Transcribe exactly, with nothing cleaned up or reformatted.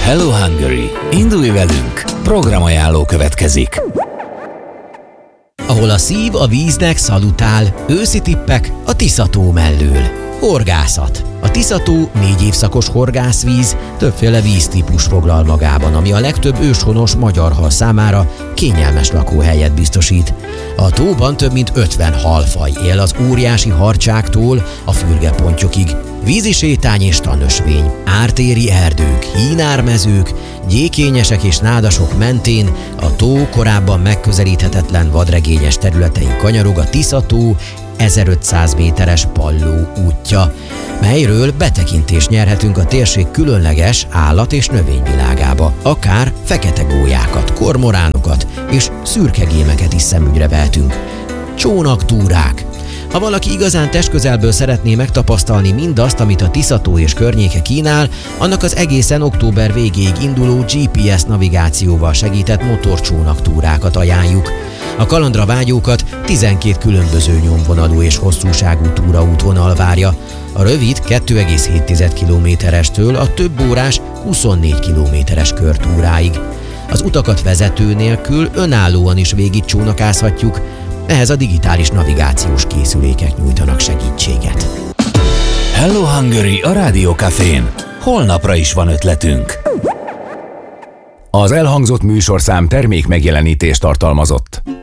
Hello Hungary! Indulj velünk! Programajánló következik. Ahol a szív a víznek szalutál, őszi tippek a Tisza-tó mellől. Horgászat. A Tisza-tó négy évszakos horgászvíz többféle víztípus foglal magában, ami a legtöbb őshonos magyar hal számára kényelmes lakóhelyet biztosít. A tóban több mint ötven halfaj él az óriási harcsáktól a fürgepontyokig. Vízi sétány és tanösvény, ártéri erdők, hínármezők, gyékényesek és nádasok mentén a tó korábban megközelíthetetlen vadregényes területein kanyarog a Tisza-tó ezerötszáz méteres Palló útja, melyről betekintést nyerhetünk a térség különleges állat- és növényvilágába. Akár fekete gólyákat, kormoránokat és szürkegémeket is szemügyre vehetünk. Csónaktúrák. Ha valaki igazán testközelből szeretné megtapasztalni mindazt, amit a Tisza-tó és környéke kínál, annak az egészen október végéig induló gé pé es navigációval segített motorcsónaktúrákat ajánljuk. A kalandra vágyókat tizenkét különböző nyomvonalú és hosszúságú túraútvonal várja. A rövid kettő egész hét kilométerestől a több órás huszonnégy kilométeres körtúráig. Az utakat vezető nélkül önállóan is végigcsónakázhatjuk, ehhez a digitális navigációs készülékek nyújtanak segítséget. Hello Hungary a Rádiókafén. Holnapra is van ötletünk. Az elhangzott műsorszám termék megjelenítést tartalmazott.